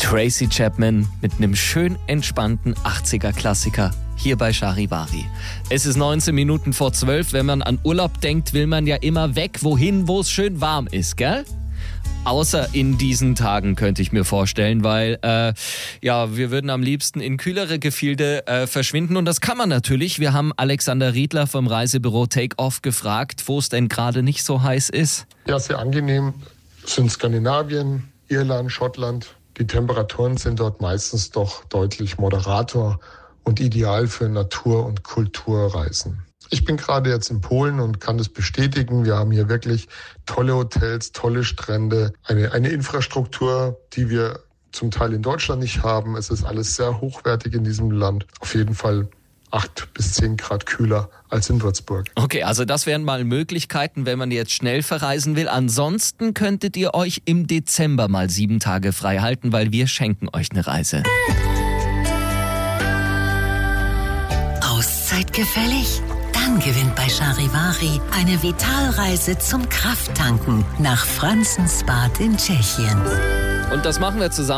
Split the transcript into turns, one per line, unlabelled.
Tracy Chapman mit einem schön entspannten 80er-Klassiker hier bei Charivari. Es ist 19 Minuten vor 12. Wenn man an Urlaub denkt, will man ja immer weg, wohin, wo es schön warm ist, gell? Außer in diesen Tagen, könnte ich mir vorstellen, weil wir würden am liebsten in kühlere Gefilde verschwinden. Und das kann man natürlich. Wir haben Alexander Riedler vom Reisebüro Take-Off gefragt, wo es denn gerade nicht so heiß ist.
Ja, sehr angenehm sind Skandinavien, Irland, Schottland. Die Temperaturen sind dort meistens doch deutlich moderater und ideal für Natur- und Kulturreisen. Ich bin gerade jetzt in Polen und kann das bestätigen. Wir haben hier wirklich tolle Hotels, tolle Strände, eine Infrastruktur, die wir zum Teil in Deutschland nicht haben. Es ist alles sehr hochwertig in diesem Land. Auf jeden Fall 8 bis 10 Grad kühler als in Würzburg.
Okay, also das wären mal Möglichkeiten, wenn man jetzt schnell verreisen will. Ansonsten könntet ihr euch im Dezember mal 7 Tage frei halten, weil wir schenken euch eine Reise.
Auszeit gefällig? Dann gewinnt bei Charivari eine Vitalreise zum Krafttanken nach Franzensbad in Tschechien.
Und das machen wir zusammen